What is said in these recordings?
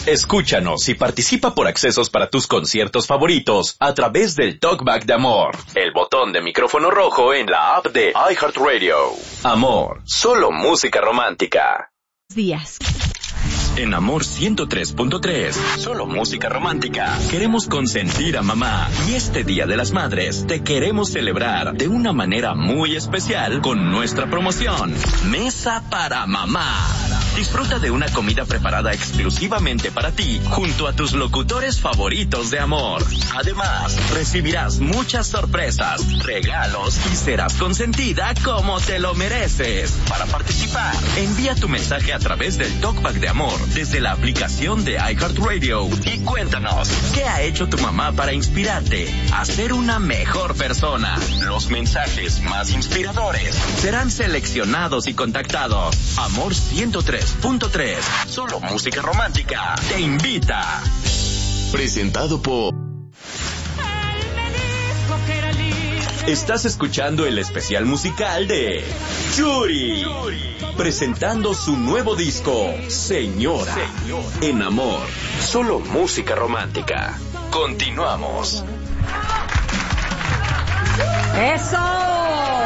Escúchanos y participa por accesos para tus conciertos favoritos a través del Talkback de Amor, el botón de micrófono rojo en la app de iHeartRadio. Amor, solo música romántica. Días. En Amor 103.3, solo música romántica. Queremos consentir a mamá y este Día de las Madres te queremos celebrar de una manera muy especial con nuestra promoción Mesa para Mamá. Disfruta de una comida preparada exclusivamente para ti junto a tus locutores favoritos de Amor. Además, recibirás muchas sorpresas, regalos y serás consentida como te lo mereces. Para participar, envía tu mensaje a través del Talkback de Amor desde la aplicación de iHeartRadio y cuéntanos qué ha hecho tu mamá para inspirarte a ser una mejor persona. Los mensajes más inspiradores serán seleccionados y contactados. Amor 103.3, solo música romántica, te invita. Presentado por... Estás escuchando el especial musical de Yuri, presentando su nuevo disco, Señora, en Amor, solo música romántica. Continuamos. ¡Eso!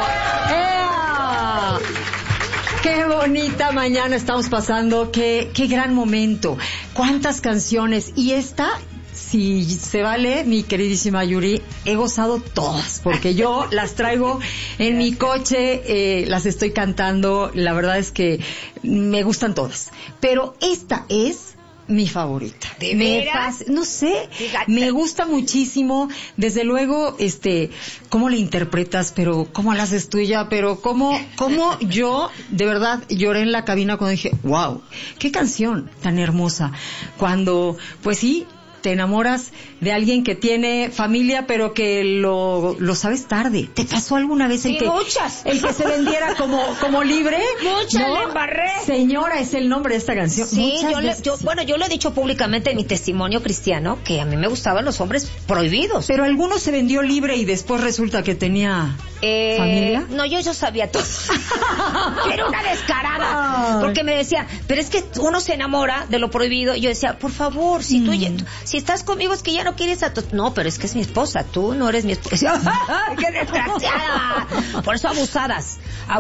¡Ea! ¡Qué bonita mañana estamos pasando! ¡Qué gran momento! ¿Cuántas canciones? Y esta... Si se vale, mi queridísima Yuri, he gozado todas, porque yo las traigo en mi coche, las estoy cantando, la verdad es que me gustan todas. Pero esta es mi favorita. ¿De veras? No sé, Fíjate. me gusta muchísimo, desde luego, cómo la interpretas, pero cómo la haces tuya, pero cómo yo, de verdad, lloré en la cabina cuando dije, wow, qué canción tan hermosa. Cuando, pues sí, te enamoras de alguien que tiene familia, pero que lo sabes tarde. ¿Te pasó alguna vez Sí, muchas. el que se vendiera como libre? Muchas, ¿no? le embarré. Señora, es el nombre de esta canción. Sí, Muchas veces. yo lo he dicho públicamente en mi testimonio cristiano, que a mí me gustaban los hombres prohibidos. Pero alguno se vendió libre y después resulta que tenía familia. No, yo sabía todo. Era una descarada. Ay. Porque me decía, pero es que uno se enamora de lo prohibido. Y yo decía, por favor, si si estás conmigo es que ya no quieres a tu... No, pero es que es mi esposa, tú no eres mi esposa. ¡Ay, qué desgraciada! Por eso abusadas.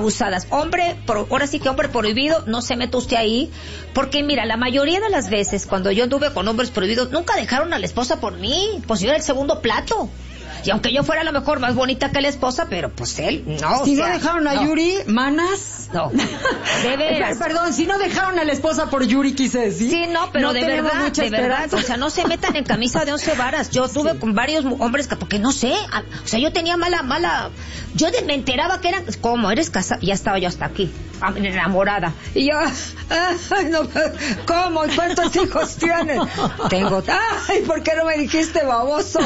Ahora sí que hombre prohibido, no se mete usted ahí. Porque mira, la mayoría de las veces cuando yo anduve con hombres prohibidos, nunca dejaron a la esposa por mí. Pues yo era el segundo plato. Y aunque yo fuera a lo mejor más bonita que la esposa, pero pues él, no. Si no dejaron a Yuri, manas. No. De veras. Perdón, si no dejaron a la esposa por Yuri, quise decir. Sí, no, pero de verdad. O sea, no se metan en camisa de 11 varas. Yo tuve con varios hombres porque no sé. O sea, yo tenía mala. Yo me enteraba que eran. ¿Cómo? ¿Eres casada? Ya estaba yo hasta aquí, enamorada. Y yo, ay, no, ¿cómo? ¿Cuántos hijos tienes? Tengo. Ay, ¿por qué no me dijiste, baboso?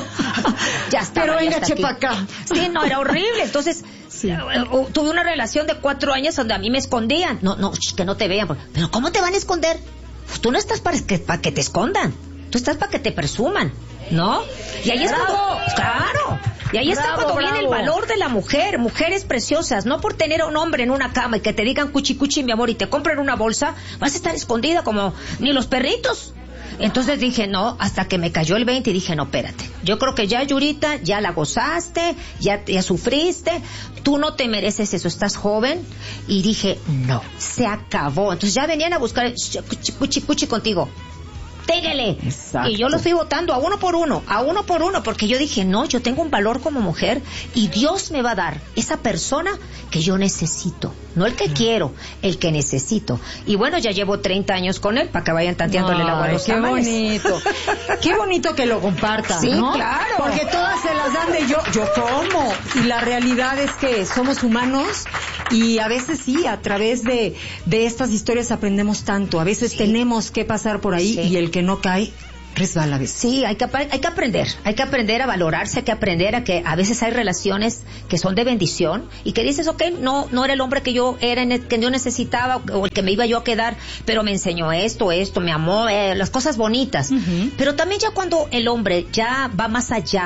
Ya está. Pero venga, chepa acá. Sí, no, era horrible. Entonces, tuve una relación de 4 años donde a mí me escondían. No, que no te vean. Pero ¿cómo te van a esconder? Pues tú no estás para que te escondan. Tú estás para que te presuman, ¿no? Y ahí es cuando... Claro. Y ahí está cuando viene el valor de la mujer. Mujeres preciosas. No por tener a un hombre en una cama y que te digan cuchi cuchi, mi amor, y te compren una bolsa, vas a estar escondida como ni los perritos. Entonces dije, no, hasta que me cayó el 20 y dije, no, espérate. Yo creo que ya, Yurita, ya la gozaste, ya sufriste, tú no te mereces eso, estás joven. Y dije, no, se acabó. Entonces ya venían a buscar cuchi cuchi contigo. Téguele. Exacto. Y yo lo estoy votando a uno por uno, porque yo dije, no, yo tengo un valor como mujer y Dios me va a dar esa persona que yo necesito, no el que quiero, el que necesito. Y bueno, ya llevo 30 años con él para que vayan tanteándole el agua a los tamales. Qué bonito. Qué bonito que lo compartan, sí, ¿no? Claro. Porque todas se las dan de yo como. Y la realidad es que somos humanos y a veces sí, a través de estas historias aprendemos tanto. A veces tenemos que pasar por ahí y el que no cae resbala a veces. Sí, hay que aprender a valorarse, hay que aprender a que a veces hay relaciones que son de bendición y que dices, okay, no era el hombre que yo era, que yo necesitaba o el que me iba yo a quedar, pero me enseñó esto, me amó, las cosas bonitas. Uh-huh. Pero también ya cuando el hombre ya va más allá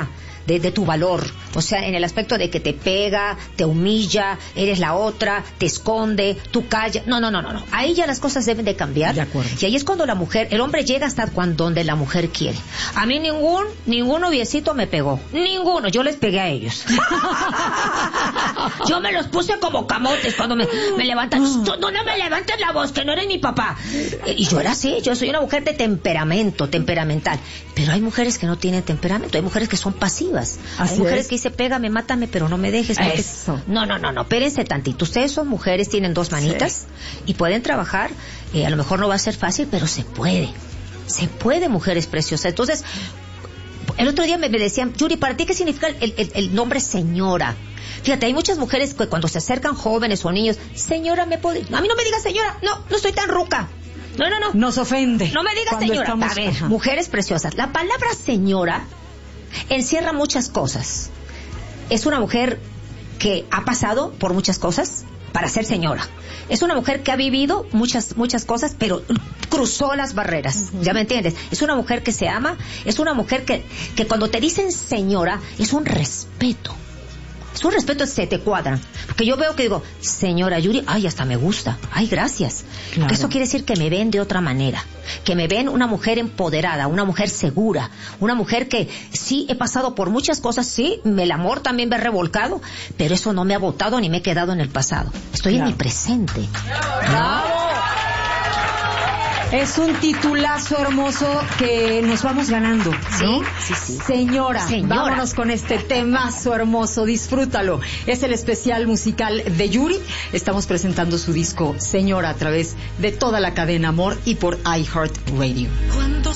de tu valor. O sea, en el aspecto de que te pega, te humilla, eres la otra, te esconde, tú callas. No. Ahí ya las cosas deben de cambiar. De acuerdo. Y ahí es cuando el hombre llega hasta donde la mujer quiere. A mí ningún noviecito me pegó. Ninguno. Yo les pegué a ellos. Yo me los puse como camotes cuando me levantan. No me levantes la voz, que no eres mi papá. Y yo era así. Yo soy una mujer de temperamental. Pero hay mujeres que no tienen temperamento. Hay mujeres que son pasivas. Así hay mujeres es. que dicen, pégame, mátame, pero no me dejes. Eso. No. Espérense tantito. Ustedes son mujeres, tienen dos manitas y pueden trabajar. A lo mejor no va a ser fácil, pero se puede. Se puede, mujeres preciosas. Entonces, el otro día me decían, Yuri, ¿para ti qué significa el nombre señora? Fíjate, hay muchas mujeres que cuando se acercan jóvenes o niños, señora, ¿me puede? A mí no me digas señora, no estoy tan ruca. No. Nos ofende. No me digas señora. A ver, mujeres preciosas, la palabra señora encierra muchas cosas. Es una mujer que ha pasado por muchas cosas para ser señora. Es una mujer que ha vivido muchas cosas, pero cruzó las barreras. ¿Ya me entiendes? Es una mujer que se ama, es una mujer que cuando te dicen señora, es un respeto. Es un respeto, se te cuadran. Porque yo veo que digo, señora Yuri, ay, hasta me gusta. Ay, gracias. Claro. Porque eso quiere decir que me ven de otra manera. Que me ven una mujer empoderada, una mujer segura. Una mujer que sí he pasado por muchas cosas, sí, el amor también me ha revolcado, pero eso no me ha botado ni me he quedado en el pasado. Estoy en mi presente. ¡Bravo! Es un titulazo hermoso que nos vamos ganando, ¿no? Sí. Señora, vámonos con este temazo hermoso, disfrútalo. Es el especial musical de Yuri. Estamos presentando su disco Señora a través de toda la cadena Amor y por iHeartRadio.